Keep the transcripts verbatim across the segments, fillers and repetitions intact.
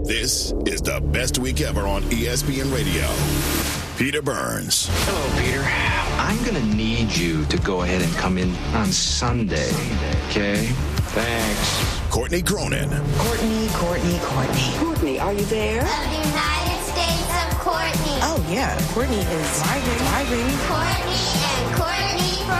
This is the best week ever on E S P N Radio. Peter Burns. Hello, Peter. I'm going to need you to go ahead and come in on Sunday. Okay? Thanks. Courtney Cronin. Courtney, Courtney, Courtney. Courtney, are you there? Of the United States of Courtney. Oh, yeah. Courtney is driving, driving. Courtney and Courtney for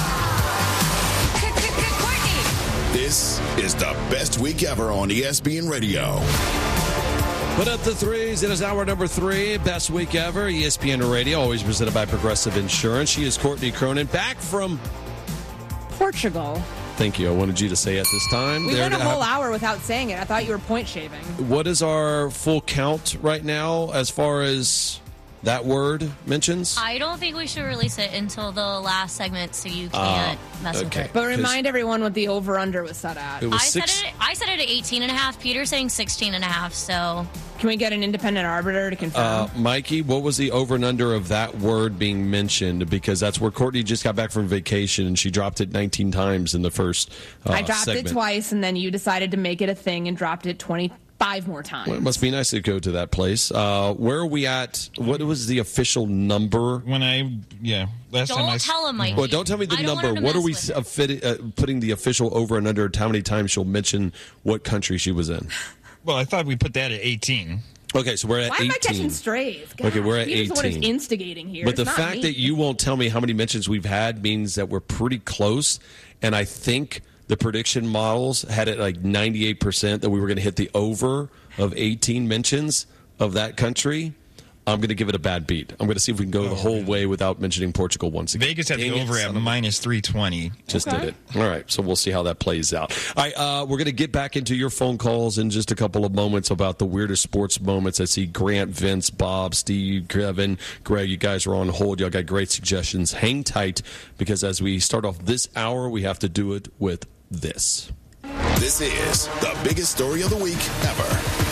all. Courtney. This is the best week ever on E S P N Radio. Put up the threes. It is hour number three. Best week ever. E S P N Radio, always presented by Progressive Insurance. She is Courtney Cronin, back from Portugal. Thank you. I wanted you to say it this time. We there went a whole have, hour without saying it. I thought you were point shaving. What is our full count right now as far as that word mentions? I don't think we should release it until the last segment, so you can't uh, mess okay. with it. But remind everyone what the over-under was set at. It was I six... said it. I said it at eighteen and a half. Peter's saying sixteen and a half. So can we get an independent arbiter to confirm? Uh, Mikey, what was the over and under of that word being mentioned? Because that's where Courtney just got back from vacation, and she dropped it nineteen times in the first uh, I dropped segment. it twice, and then you decided to make it a thing and dropped it twenty-five more times. Well, it must be nice to go to that place. Uh, where are we at? What was the official number? When I, yeah, last don't time I... tell him, Mikey. Well, don't tell me the I don't want number. him to What are we mess with uh, fit, uh, putting the official over and under? How many times she'll mention what country she was in? Well, I thought we put that at eighteen. Okay, so we're at Why eighteen. am I catching strays? Gosh, Okay, we're at Peter's the one who's eighteen. instigating here. But It's the not fact me. that you won't tell me how many mentions we've had means that we're pretty close. And I think the prediction models had it like ninety-eight percent that we were going to hit the over of eighteen mentions of that country. I'm going to give it a bad beat. I'm going to see if we can go Oh, the whole really? way without mentioning Portugal once again. Vegas had Dang the it, over son at of a- minus three twenty. Just Okay. did it. All right, so we'll see how that plays out. All right, uh, we're going to get back into your phone calls in just a couple of moments about the weirdest sports moments. I see Grant, Vince, Bob, Steve, Kevin, Greg, you guys are on hold. Y'all got great suggestions. Hang tight, because as we start off this hour, we have to do it with this. This is the biggest story of the week ever.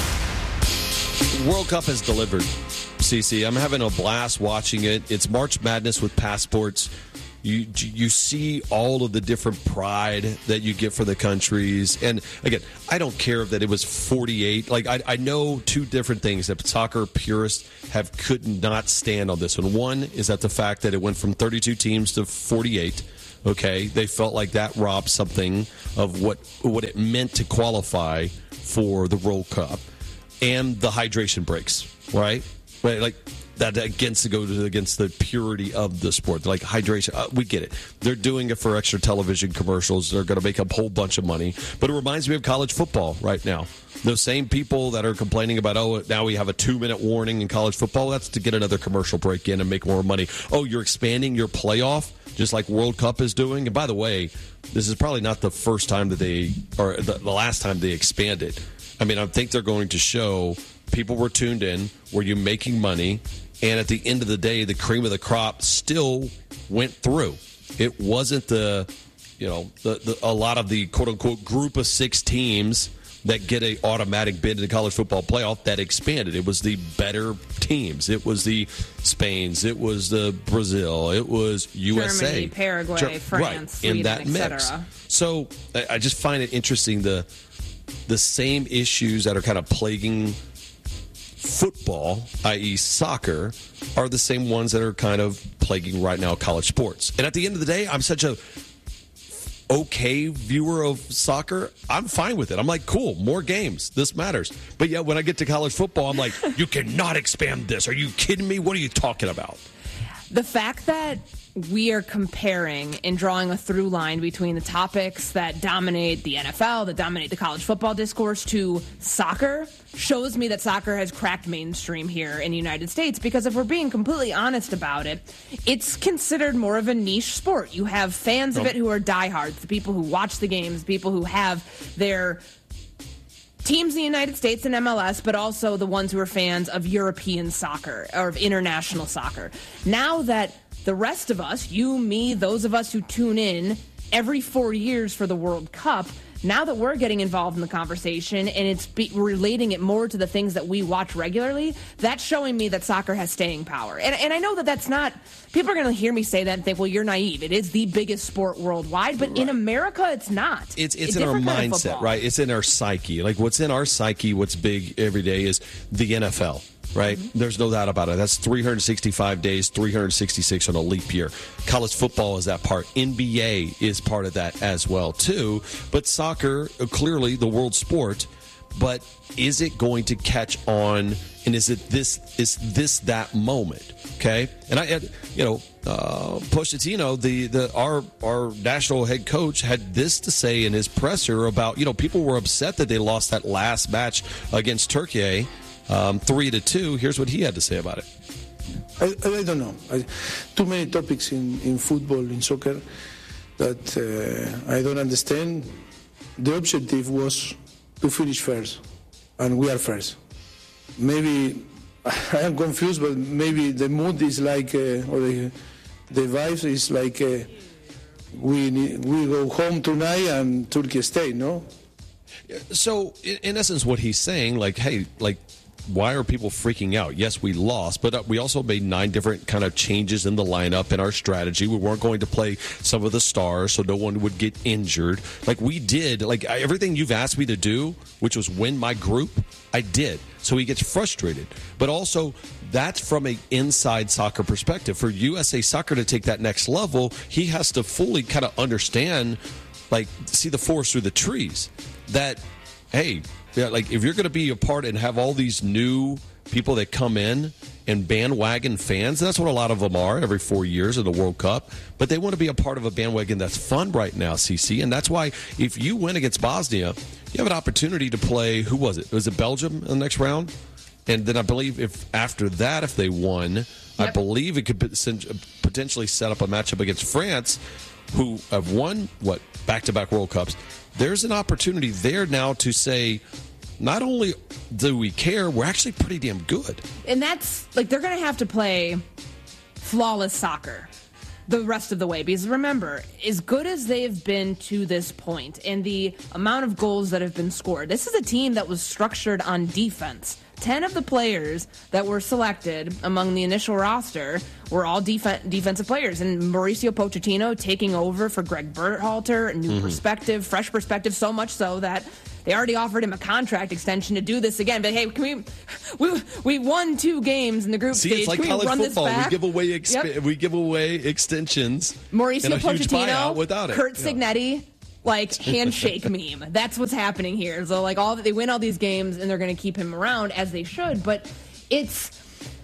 World Cup has delivered, Cece. I'm having a blast watching it. It's March Madness with passports. You you see all of the different pride that you get for the countries. And, again, I don't care that it was forty-eight. Like, I, I know two different things that soccer purists have could not stand on this one. One is that the fact that it went from thirty-two teams to forty-eight. Okay, they felt like that robbed something of what what it meant to qualify for the World Cup. And the hydration breaks, right? Right, like that against to go to against the purity of the sport. Like hydration, uh, we get it. They're doing it for extra television commercials. They're going to make a whole bunch of money. But it reminds me of college football right now. Those same people that are complaining about, oh, now we have a two-minute warning in college football. That's to get another commercial break in and make more money. Oh, you're expanding your playoff, just like World Cup is doing. And by the way, this is probably not the first time that they, or the, the last time they expanded. I mean, I think they're going to show people were tuned in, were you making money, and at the end of the day, the cream of the crop still went through. It wasn't the, you know, the, the a lot of the quote-unquote group of six teams that get a automatic bid in the college football playoff that expanded. It was the better teams. It was the Spains. It was the Brazil. It was U S A. Germany, Paraguay, Ger- France, right, Sweden, in that et mix. cetera. So I I just find it interesting the the same issues that are kind of plaguing football, that is soccer, are the same ones that are kind of plaguing right now college sports. And at the end of the day, I'm such a okay viewer of soccer. I'm fine with it. I'm like, cool, more games. This matters. But yet when I get to college football, I'm like, you cannot expand this. Are you kidding me? What are you talking about? The fact that we are comparing and drawing a through line between the topics that dominate the N F L, that dominate the college football discourse, to soccer shows me that soccer has cracked mainstream here in the United States. Because if we're being completely honest about it, it's considered more of a niche sport. You have fans of it who are diehards, the people who watch the games, people who have their teams in the United States and M L S, but also the ones who are fans of European soccer or of international soccer. Now that the rest of us, you, me, those of us who tune in every four years for the World Cup, now that we're getting involved in the conversation and it's be- relating it more to the things that we watch regularly, that's showing me that soccer has staying power. And, and I know that that's not, people are going to hear me say that and think, well, you're naive. It is the biggest sport worldwide, but right. in America, it's not. It's it's in our mindset, right? It's in our psyche. Like what's in our psyche, what's big every day is the N F L. Right? Mm-hmm. There's no doubt about it. That's three hundred sixty-five days, three hundred sixty-six on a leap year. College football is that part. N B A is part of that as well, too. But soccer, clearly the world sport. But is it going to catch on? And is it this? Is this that moment? Okay. And I, you know, uh, Pochettino, the the our our national head coach, had this to say in his presser about, you know, people were upset that they lost that last match against Turkey. Um, three to two. Here's what he had to say about it. I, I don't know. I, too many topics in, in football, in soccer, that uh, I don't understand. The objective was to finish first, and we are first. Maybe I am confused, but maybe the mood is like, uh, or the, the vibes is like, uh, we we go home tonight and Turkey stay, no? So, in, in essence, what he's saying, like, hey, like, why are people freaking out? Yes, we lost, but we also made nine different kind of changes in the lineup and our strategy. We weren't going to play some of the stars so no one would get injured. Like we did, like everything you've asked me to do, which was win my group, I did. So he gets frustrated. But also, that's from an inside soccer perspective. For U S A Soccer to take that next level, he has to fully kind of understand, like, see the forest through the trees. That, hey, yeah, like if you're going to be a part and have all these new people that come in and bandwagon fans, and that's what a lot of them are every four years in the World Cup, but they want to be a part of a bandwagon that's fun right now, C C, and that's why if you win against Bosnia, you have an opportunity to play, who was it? Was it Belgium in the next round? And then I believe if after that, if they won, yep. I believe it could potentially set up a matchup against France, who have won, what, back-to-back World Cups. There's an opportunity there now to say, not only do we care, we're actually pretty damn good. And that's, like, they're going to have to play flawless soccer the rest of the way. Because remember, as good as they've been to this point and the amount of goals that have been scored, this is a team that was structured on defense. Ten of the players that were selected among the initial roster were all def- defensive players. And Mauricio Pochettino taking over for Greg Berhalter, a new mm-hmm. perspective, fresh perspective, so much so that they already offered him a contract extension to do this again. But hey, can we we we won two games in the group See, stage. It's like can college we run football. This back? We give away exp- yep. we give away extensions. Mauricio and a huge Pochettino, buyout without it. Kurt yeah. Signetti. Like handshake meme. That's what's happening here. So like all they win all these games and they're going to keep him around as they should. But it's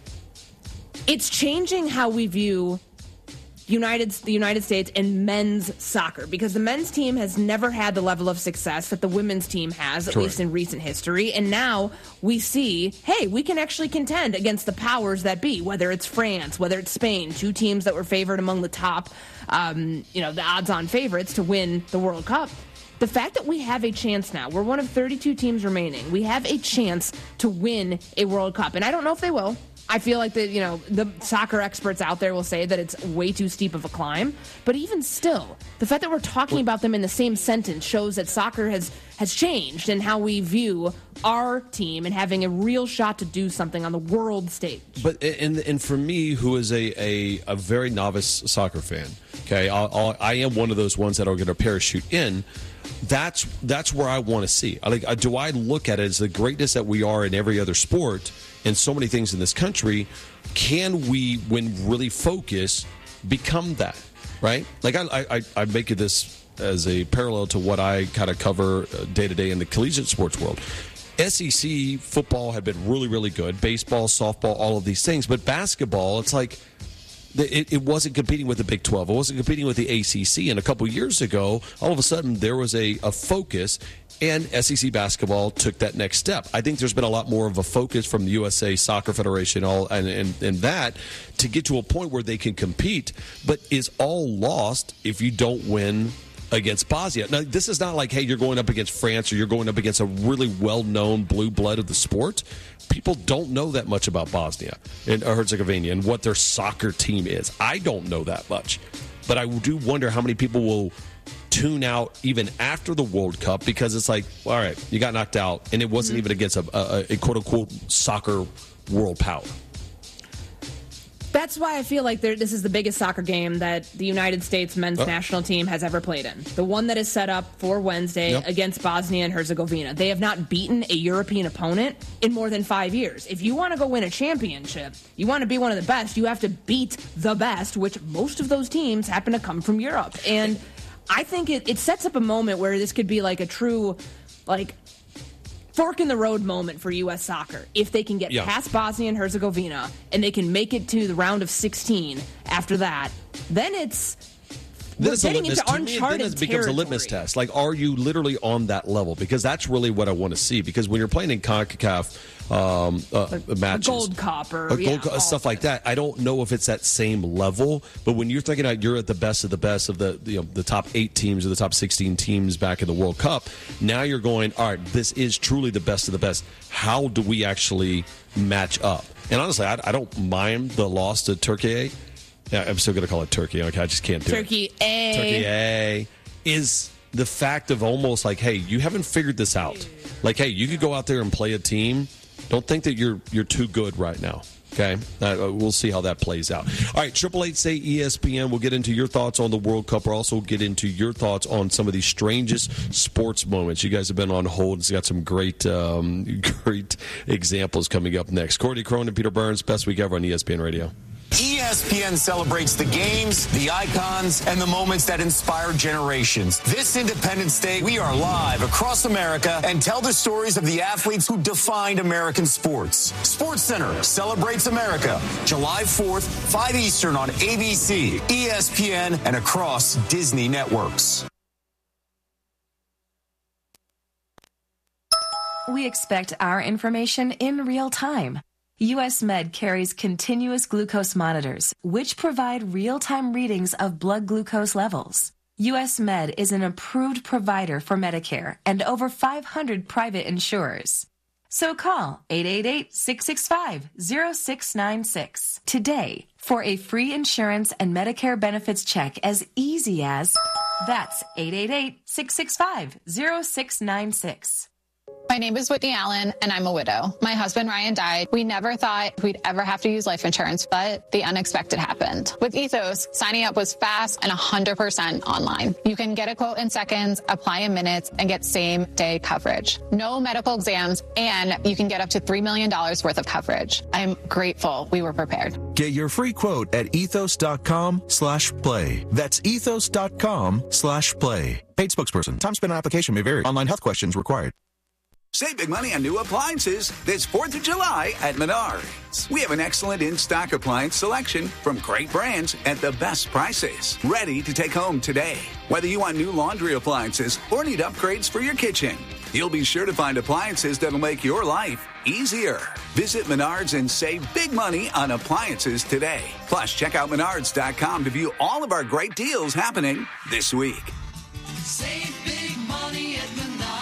it's changing how we view United the United States and men's soccer, because the men's team has never had the level of success that the women's team has, at Correct. least in recent history. And now we see, hey, we can actually contend against the powers that be, whether it's France, whether it's Spain, two teams that were favored among the top, um, you know, the odds-on favorites to win the World Cup. The fact that we have a chance now, we're one of thirty-two teams remaining, we have a chance to win a World Cup. And I don't know if they will. I feel like the you know the soccer experts out there will say that it's way too steep of a climb, but even still, the fact that we're talking about them in the same sentence shows that soccer has has changed and how we view our team and having a real shot to do something on the world stage. But and and for me, who is a a, a very novice soccer fan, okay, I'll, I'll, I am one of those ones that are going to parachute in. That's that's where I want to see. I like. Do I look at it as the greatness that we are in every other sport and so many things in this country? Can we, when really focus, become that? Right? Like I I, I make it this as a parallel to what I kind of cover day to day in the collegiate sports world. S E C football had been really really good. Baseball, softball, all of these things. But basketball, it's like. It, it wasn't competing with the Big twelve. It wasn't competing with the A C C. And a couple years ago, all of a sudden, there was a, a focus, and S E C basketball took that next step. I think there's been a lot more of a focus from the U S A Soccer Federation all and, and, and that to get to a point where they can compete, but is all lost if you don't win against Bosnia. Now, this is not like, hey, you're going up against France or you're going up against a really well-known blue blood of the sport. People don't know that much about Bosnia and Herzegovina and what their soccer team is. I don't know that much. But I do wonder how many people will tune out even after the World Cup because it's like, all right, you got knocked out, and it wasn't mm-hmm. even against a, a, a quote-unquote soccer world power. That's why I feel like this is the biggest soccer game that the United States men's oh. national team has ever played in. The one that is set up for Wednesday yep. against Bosnia and Herzegovina. They have not beaten a European opponent in more than five years. If you want to go win a championship, you want to be one of the best, you have to beat the best, which most of those teams happen to come from Europe. And I think it, it sets up a moment where this could be like a true, like, fork in the road moment for U S soccer. If they can get yeah. past Bosnia and Herzegovina and they can make it to the round of sixteen after that, then it's we're getting into uncharted then it becomes territory. A litmus test. Like, are you literally on that level? Because that's really what I want to see. Because when you're playing in CONCACAF um, uh, a, matches, a Gold Cup or a yeah, gold, stuff like that, I don't know if it's that same level. But when you're thinking that you're at the best of the best of the you know, the top eight teams or the top sixteen teams back in the World Cup, now you're going, all right, this is truly the best of the best. How do we actually match up? And honestly, I, I don't mind the loss to Turkey. Yeah, I'm still going to call it Turkey. Okay, I just can't do Turkey it. Turkey A. Turkey A is the fact of almost like, hey, you haven't figured this out. Like, hey, you could go out there and play a team. Don't think that you're you're too good right now. Okay, uh, we'll see how that plays out. All right, triple eight say E S P N. We'll get into your thoughts on the World Cup. We'll also get into your thoughts on some of these strangest sports moments. You guys have been on hold. It's got some great, um, great examples coming up next. Courtney Cronin, Peter Burns, best week ever on E S P N Radio. E S P N celebrates the games, the icons, and the moments that inspire generations. This Independence Day, we are live across America and tell the stories of the athletes who defined American sports. SportsCenter celebrates America, July fourth, five Eastern on A B C, E S P N, and across Disney networks. We expect our information in real time. U S Med carries continuous glucose monitors, which provide real-time readings of blood glucose levels. U S Med is an approved provider for Medicare and over five hundred private insurers. So call eight eight eight, six six five, zero six nine six today for a free insurance and Medicare benefits check as easy as that's eight eight eight, six six five, zero six nine six. My name is Whitney Allen, and I'm a widow. My husband, Ryan, died. We never thought we'd ever have to use life insurance, but the unexpected happened. With Ethos, signing up was fast and one hundred percent online. You can get a quote in seconds, apply in minutes, and get same-day coverage. No medical exams, and you can get up to three million dollars worth of coverage. I'm grateful we were prepared. Get your free quote at ethos.com slash play. That's ethos.com slash play. Paid spokesperson. Time spent on application may vary. Online health questions required. Save big money on new appliances this fourth of July at Menards. We have an excellent in-stock appliance selection from great brands at the best prices. Ready to take home today. Whether you want new laundry appliances or need upgrades for your kitchen, you'll be sure to find appliances that'll make your life easier. Visit Menards and save big money on appliances today. Plus, check out menards dot com to view all of our great deals happening this week. Save big money at Menards.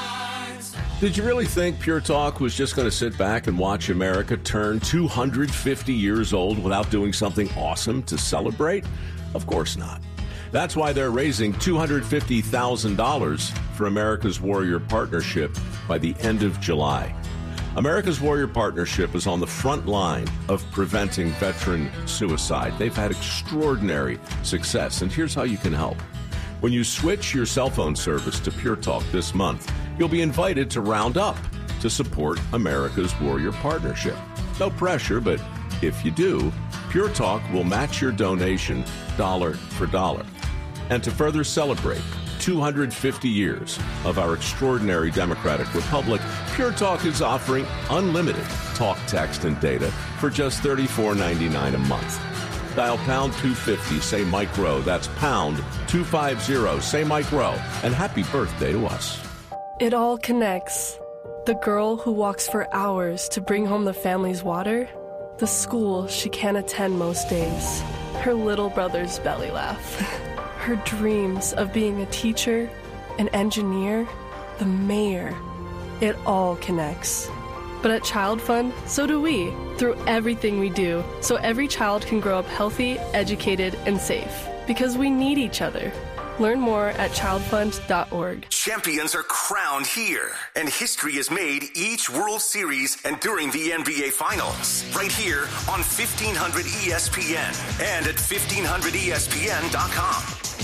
Did you really think Pure Talk was just going to sit back and watch America turn two hundred fifty years old without doing something awesome to celebrate? Of course not. That's why they're raising two hundred fifty thousand dollars for America's Warrior Partnership by the end of July. America's Warrior Partnership is on the front line of preventing veteran suicide. They've had extraordinary success, and here's how you can help. When you switch your cell phone service to Pure Talk this month, you'll be invited to round up to support America's Warrior Partnership. No pressure, but if you do, Pure Talk will match your donation dollar for dollar. And to further celebrate two hundred fifty years of our extraordinary democratic republic, Pure Talk is offering unlimited talk, text, and data for just thirty-four ninety-nine a month. Dial pound two fifty, say Mike Rowe. That's pound two fifty, say Mike Rowe. And happy birthday to us. It all connects. The girl who walks for hours to bring home the family's water, the school she can't attend most days, her little brother's belly laugh, her dreams of being a teacher, an engineer, the mayor. It all connects. But at Child Fund, so do we, through everything we do, so every child can grow up healthy, educated, and safe. Because we need each other. Learn more at child fund dot org. Champions are crowned here, and history is made each World Series and during the N B A Finals. Right here on fifteen hundred E S P N and at fifteen hundred E S P N dot com.